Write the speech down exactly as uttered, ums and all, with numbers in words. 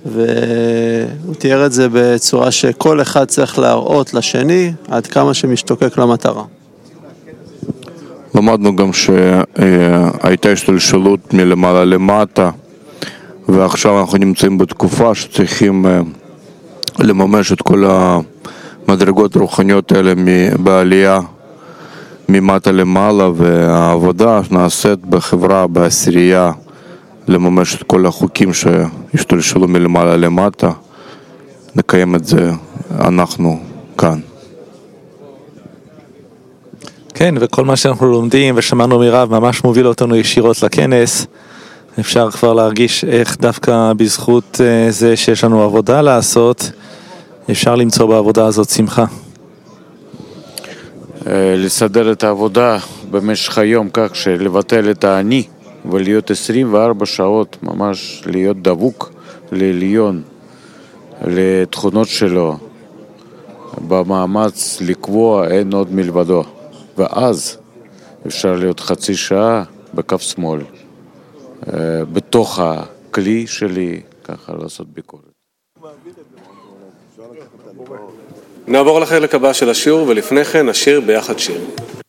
והוא תיאר את זה בצורה שכל אחד צריך להראות לשני עד כמה שמשתוקק למטרה. למדנו גם שהייתה השתלשלות מלמעלה למטה, ועכשיו אנחנו נמצאים בתקופה שצריכים לממש את כל המדרגות הרוחניות האלה בעלייה ממטה למעלה, והעבודה נעשית בחברה, בעשירייה, לממש את כל החוקים שהשתלשלו מלמעלה למטה. נקיים את זה אנחנו כאן. כן, וכל מה שאנחנו לומדים ושמענו מרב ממש מוביל אותנו ישירות לכנס. אפשר כבר להרגיש איך דווקא בזכות זה שיש לנו עבודה לעשות, אפשר למצוא בעבודה הזאת שמחה. לסדר את העבודה במשך היום כך שלבטל את האני ולהיות עשרים וארבע שעות, ממש להיות דבוק לעליון, לתכונות שלו, במאמץ לקבוע אין עוד מלבדו. ואז אפשר להיות חצי שעה בקו שמאל, בתוך הכלי שלי, ככה לעשות ביקורת. נעבור לחלק הבא של השיעור, ולפני כן נשיר ביחד שיר.